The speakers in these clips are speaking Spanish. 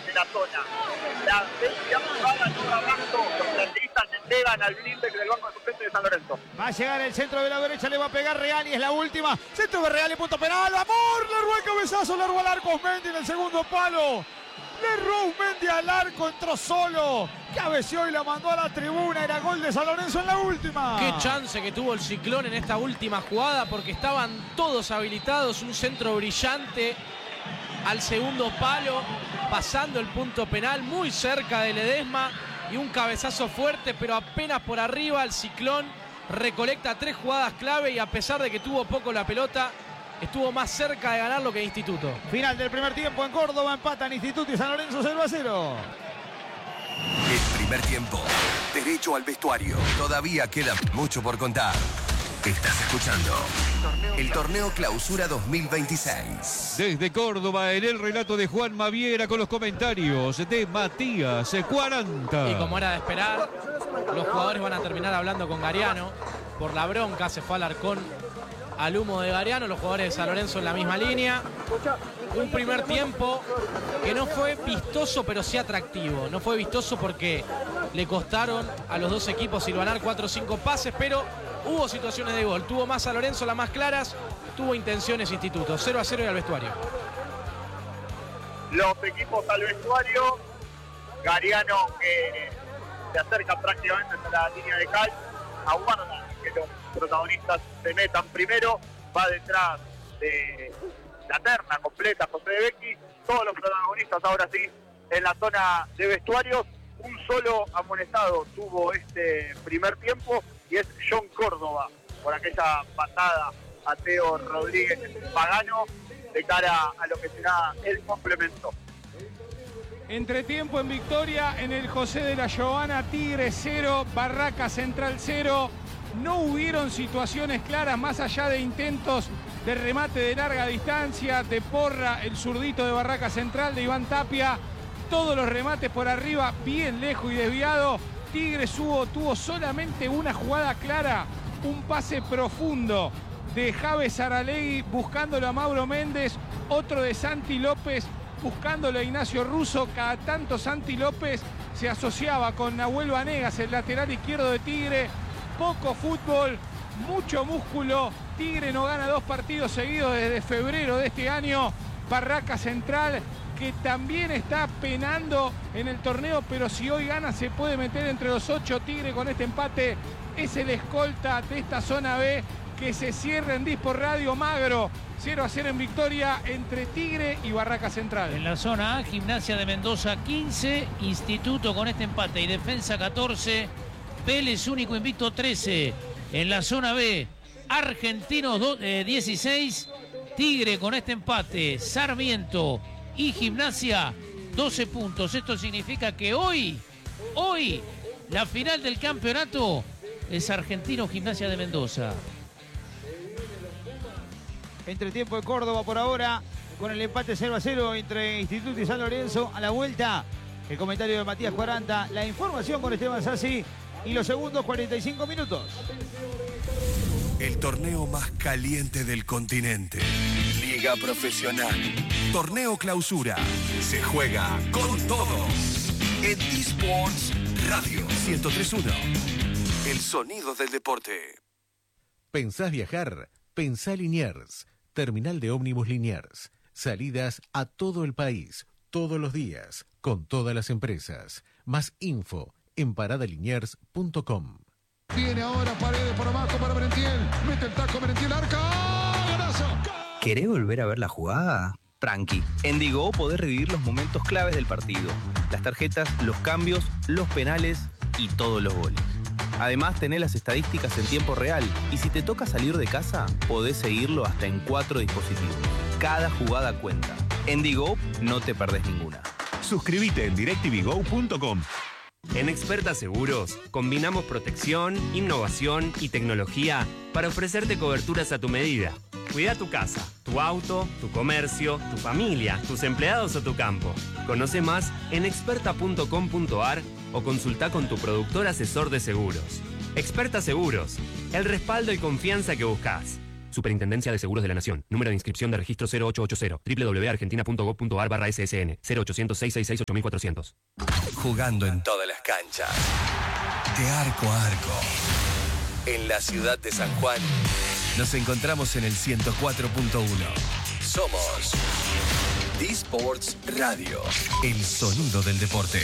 de la zona. La bestia jugada no abajo, los plateístas entregan al blindex del banco de suplentes de San Lorenzo. Va a llegar el centro de la derecha, le va a pegar Real y es la última. Centro de Real y punto penal. ¡Amor! Le erró el cabezazo, le erró al arco Osmendi en el segundo palo. Le erró Osmendi al arco, entró solo. Cabeció y la mandó a la tribuna. Era gol de San Lorenzo en la última. Qué chance que tuvo el Ciclón en esta última jugada porque estaban todos habilitados. Un centro brillante al segundo palo, pasando el punto penal muy cerca de Ledesma y un cabezazo fuerte, pero apenas por arriba. El Ciclón recolecta 3 jugadas clave y a pesar de que tuvo poco la pelota, estuvo más cerca de ganar lo que Instituto. Final del primer tiempo en Córdoba, empatan Instituto y San Lorenzo 0-0. El primer tiempo, derecho al vestuario. Todavía queda mucho por contar. Estás escuchando el Torneo Clausura 2026. Desde Córdoba, en el relato de Juan Maviera con los comentarios de Matías 40. Y como era de esperar, los jugadores van a terminar hablando con Gariano. Por la bronca se fue Alarcón al humo de Gariano, los jugadores de San Lorenzo en la misma línea. Un primer tiempo que no fue vistoso, pero sí atractivo. No fue vistoso porque le costaron a los dos equipos silvanar 4 o 5 pases, pero hubo situaciones de gol. Tuvo más San Lorenzo, las más claras. Tuvo intenciones Instituto. 0-0 y al vestuario. Los equipos al vestuario. Gariano que se acerca prácticamente a la línea de cal. Aguarda que los protagonistas se metan primero. Va detrás de la terna completa José de Becchi. Todos los protagonistas ahora sí en la zona de vestuarios. Un solo amonestado tuvo este primer tiempo y es John Córdoba por aquella patada a Teo Rodríguez Pagano de cara a lo que será el complemento. Entretiempo en Victoria en el José de la Giovana. Tigre 0, Barraca Central 0. No hubieron situaciones claras más allá de intentos de remate de larga distancia de Porra, el zurdito de Barraca Central, de Iván Tapia. Todos los remates por arriba, bien lejos y desviado. Tigre tuvo solamente una jugada clara, un pase profundo de Javes Aralegui buscándolo a Mauro Méndez, otro de Santi López buscándolo a Ignacio Russo. Cada tanto Santi López se asociaba con Nahuel Vanegas, el lateral izquierdo de Tigre. Poco fútbol, mucho músculo. Tigre no gana 2 partidos seguidos desde febrero de este año. Barraca Central, que también está penando en el torneo, pero si hoy gana se puede meter entre los 8. Tigre con este empate es el escolta de esta zona B que se cierra en Dispor Radio. Magro, 0-0 en victoria entre Tigre y Barraca Central. En la zona A, Gimnasia de Mendoza 15, Instituto con este empate y Defensa 14, Vélez único invicto 13. En la zona B, Argentinos 16, Tigre con este empate, Sarmiento y Gimnasia 12 puntos. Esto significa que hoy la final del campeonato es Argentino Gimnasia de Mendoza. Entretiempo de Córdoba por ahora, con el empate 0-0 entre Instituto y San Lorenzo. A la vuelta, el comentario de Matías 40, la información con Esteban Sassi y los segundos 45 minutos. El torneo más caliente del continente. Liga Profesional. Torneo Clausura. Se juega con todos. En eSports Radio 103.1. El sonido del deporte. ¿Pensás viajar? Pensá Liniers. Terminal de ómnibus Liniers. Salidas a todo el país, todos los días, con todas las empresas. Más info en paradaliniers.com. Viene ahora Paredes por abajo para Merentiel. Mete el taco Merentiel, arca. ¡Golazo! ¿Querés volver a ver la jugada? Tranqui. En Digo podés revivir los momentos claves del partido. Las tarjetas, los cambios, los penales y todos los goles. Además, tenés las estadísticas en tiempo real y si te toca salir de casa, podés seguirlo hasta en 4 dispositivos. Cada jugada cuenta. En Digo no te perdés ninguna. Suscríbete en directvgo.com. En Experta Seguros, combinamos protección, innovación y tecnología para ofrecerte coberturas a tu medida. Cuida tu casa, tu auto, tu comercio, tu familia, tus empleados o tu campo. Conoce más en experta.com.ar o consulta con tu productor asesor de seguros. Experta Seguros, el respaldo y confianza que buscas. Superintendencia de Seguros de la Nación. Número de inscripción de registro 0880. www.argentina.gov.ar/ssn. 0800-666-8400. Jugando en todas las canchas. De arco a arco. En la ciudad de San Juan, nos encontramos en el 104.1. Somos D-Sports Radio. El sonido del deporte.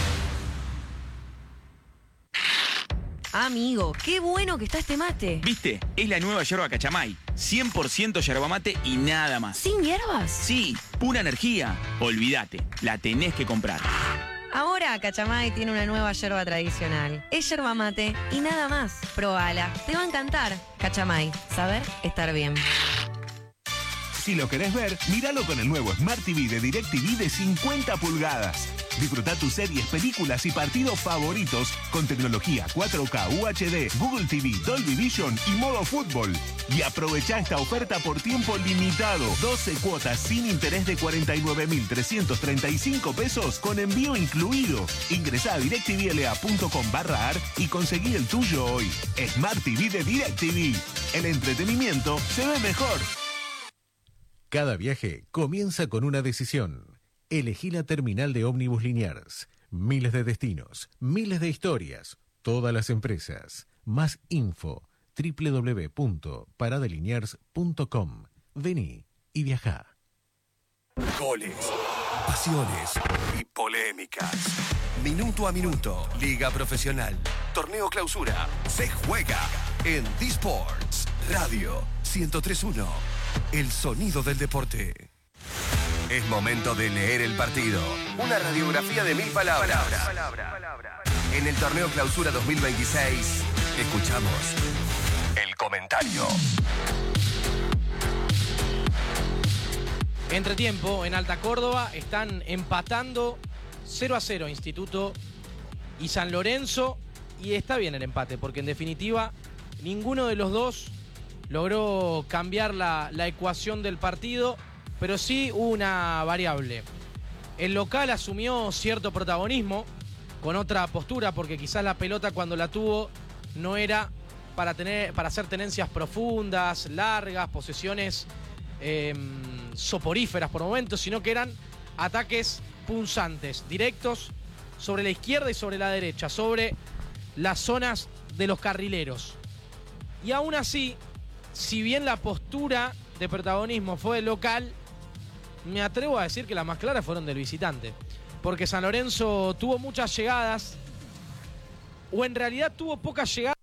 Amigo, qué bueno que está este mate. ¿Viste? Es la nueva yerba Cachamay. 100% yerba mate y nada más. ¿Sin hierbas? Sí, pura energía. Olvídate, la tenés que comprar. Ahora Cachamay tiene una nueva yerba tradicional. Es yerba mate y nada más. Probala, te va a encantar. Cachamay, saber estar bien. Si lo querés ver, míralo con el nuevo Smart TV de DirecTV de 50 pulgadas. Disfruta tus series, películas y partidos favoritos con tecnología 4K, UHD, Google TV, Dolby Vision y modo fútbol. Y aprovecha esta oferta por tiempo limitado. 12 cuotas sin interés de 49.335 pesos con envío incluido. Ingresá a directvla.com/ar y conseguí el tuyo hoy. Smart TV de DirecTV. El entretenimiento se ve mejor. Cada viaje comienza con una decisión. Elegí la terminal de ómnibus Liniers. Miles de destinos, miles de historias, todas las empresas. Más info, www.paradeliniers.com. Vení y viajá. Goles, pasiones y polémicas. Minuto a minuto, Liga Profesional. Torneo Clausura. Se juega en D-Sports Radio 103.1. El sonido del deporte. Es momento de leer el partido. Una radiografía de 1000 palabras. En el Torneo Clausura 2026, escuchamos el comentario. Entretiempo, en Alta Córdoba están empatando 0-0 Instituto y San Lorenzo. Y está bien el empate, porque en definitiva ninguno de los dos logró cambiar la ecuación del partido. Pero sí hubo una variable. El local asumió cierto protagonismo con otra postura, porque quizás la pelota cuando la tuvo no era para hacer tenencias profundas, largas, posesiones soporíferas por momentos, sino que eran ataques punzantes, directos sobre la izquierda y sobre la derecha, sobre las zonas de los carrileros. Y aún así, si bien la postura de protagonismo fue del local, me atrevo a decir que las más claras fueron del visitante. Porque San Lorenzo tuvo muchas llegadas, o en realidad tuvo pocas llegadas.